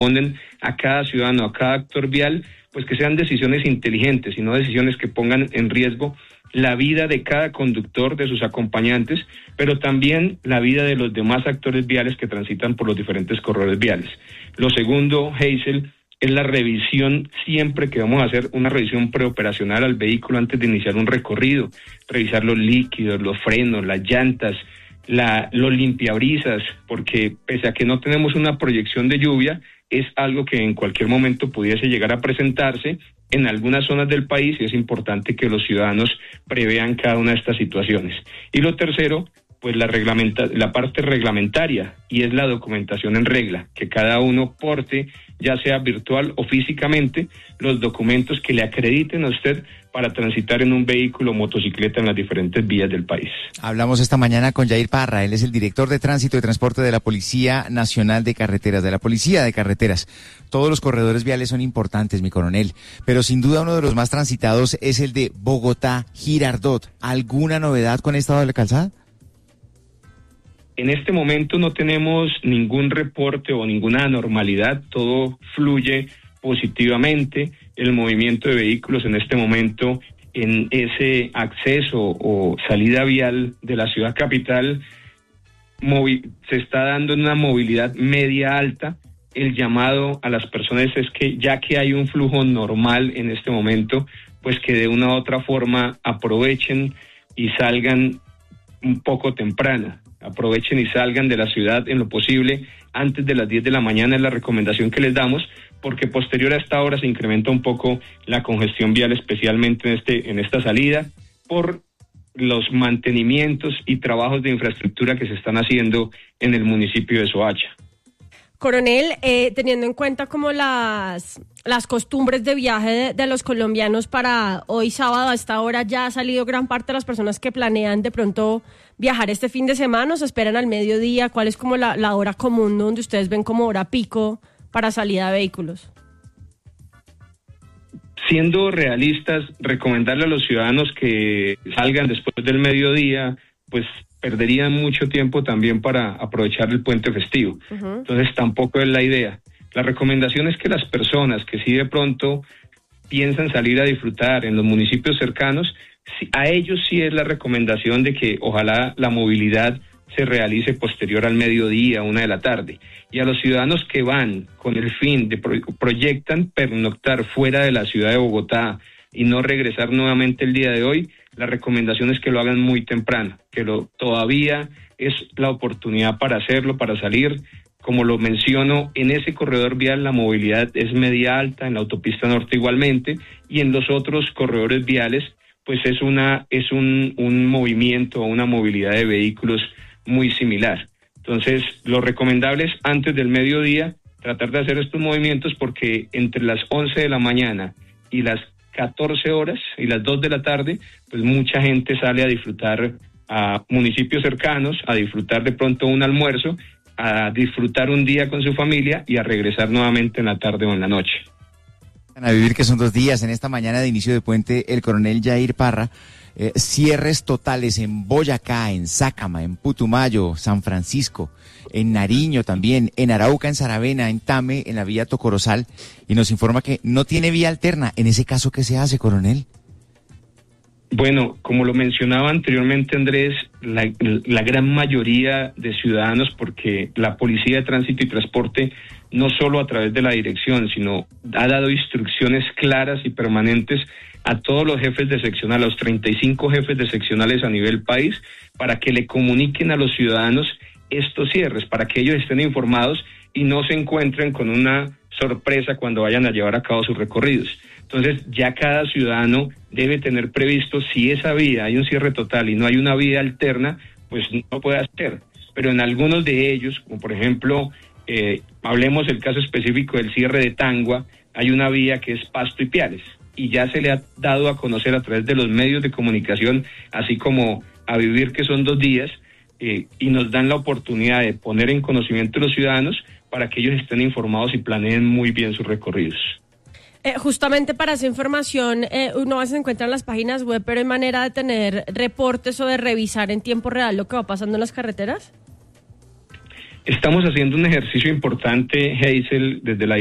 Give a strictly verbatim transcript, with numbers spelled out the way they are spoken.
corresponden a cada ciudadano, a cada actor vial, pues que sean decisiones inteligentes y no decisiones que pongan en riesgo la vida de cada conductor, de sus acompañantes, pero también la vida de los demás actores viales que transitan por los diferentes corredores viales. Lo segundo, Hazel, es la revisión, siempre que vamos a hacer una revisión preoperacional al vehículo antes de iniciar un recorrido, revisar los líquidos, los frenos, las llantas, la, los limpiabrisas, porque pese a que no tenemos una proyección de lluvia, es algo que en cualquier momento pudiese llegar a presentarse en algunas zonas del país y es importante que los ciudadanos prevean cada una de estas situaciones. Y lo tercero, pues la, reglamenta- la parte reglamentaria, y es la documentación en regla, que cada uno porte, ya sea virtual o físicamente, los documentos que le acrediten a usted para transitar en un vehículo o motocicleta en las diferentes vías del país. Hablamos esta mañana con Yair Parra, él es el director de Tránsito y Transporte de la Policía Nacional de Carreteras, de la Policía de Carreteras. Todos los corredores viales son importantes, mi coronel, pero sin duda uno de los más transitados es el de Bogotá-Girardot. ¿Alguna novedad con esta doble calzada? En este momento no tenemos ningún reporte o ninguna anormalidad, todo fluye positivamente. El movimiento de vehículos en este momento en ese acceso o salida vial de la ciudad capital movi- se está dando en una movilidad media alta. El llamado a las personas es que ya que hay un flujo normal en este momento, pues que de una u otra forma aprovechen y salgan un poco temprano. Aprovechen y salgan de la ciudad en lo posible antes de las diez de la mañana, es la recomendación que les damos, porque posterior a esta hora se incrementa un poco la congestión vial, especialmente en este en esta salida, por los mantenimientos y trabajos de infraestructura que se están haciendo en el municipio de Soacha. Coronel, eh, teniendo en cuenta como las las costumbres de viaje de, de los colombianos para hoy sábado a esta hora, ya ha salido gran parte de las personas que planean de pronto viajar este fin de semana, o se esperan al mediodía. ¿Cuál es como la, la hora común donde ustedes ven como hora pico para salida de vehículos? Siendo realistas, recomendarle a los ciudadanos que salgan después del mediodía, pues perderían mucho tiempo también para aprovechar el puente festivo. Uh-huh. Entonces tampoco es la idea. La recomendación es que las personas que sí de pronto piensan salir a disfrutar en los municipios cercanos, a ellos sí es la recomendación de que ojalá la movilidad se realice posterior al mediodía, una de la tarde. Y a los ciudadanos que van con el fin de pro- proyectan pernoctar fuera de la ciudad de Bogotá y no regresar nuevamente el día de hoy, la recomendación es que lo hagan muy temprano, que lo todavía es la oportunidad para hacerlo, para salir. Como lo menciono, en ese corredor vial la movilidad es media alta, en la autopista norte igualmente, y en los otros corredores viales, pues es una es un, un movimiento, una movilidad de vehículos muy similar. Entonces, lo recomendable es antes del mediodía tratar de hacer estos movimientos, porque entre las once de la mañana y las catorce horas y las dos de la tarde, pues mucha gente sale a disfrutar a municipios cercanos, a disfrutar de pronto un almuerzo, a disfrutar un día con su familia y a regresar nuevamente en la tarde o en la noche. A vivir que son dos días. En esta mañana de inicio de puente, el coronel Yair Parra, eh, cierres totales en Boyacá, en Sácama, en Putumayo, San Francisco, en Nariño también, en Arauca, en Saravena, en Tame, en la vía Tocorozal, y nos informa que no tiene vía alterna. En ese caso, ¿qué se hace, coronel? Bueno, como lo mencionaba anteriormente Andrés, la, la gran mayoría de ciudadanos, porque la Policía de Tránsito y Transporte, no solo a través de la dirección, sino ha dado instrucciones claras y permanentes a todos los jefes de seccional, a los treinta y cinco jefes de seccionales a nivel país, para que le comuniquen a los ciudadanos estos cierres, para que ellos estén informados y no se encuentren con una sorpresa cuando vayan a llevar a cabo sus recorridos. Entonces, ya cada ciudadano debe tener previsto, si esa vía hay un cierre total y no hay una vía alterna, pues no puede hacer. Pero en algunos de ellos, como por ejemplo, eh, hablemos del caso específico del cierre de Tangua, hay una vía que es Pasto y Piales, y ya se le ha dado a conocer a través de los medios de comunicación, así como a Vivir, que son dos días, eh, y nos dan la oportunidad de poner en conocimiento a los ciudadanos para que ellos estén informados y planeen muy bien sus recorridos. Eh, justamente para esa información, eh, uno se encuentra en las páginas web, pero hay manera de tener reportes o de revisar en tiempo real lo que va pasando en las carreteras. Estamos haciendo un ejercicio importante, Hazel, desde la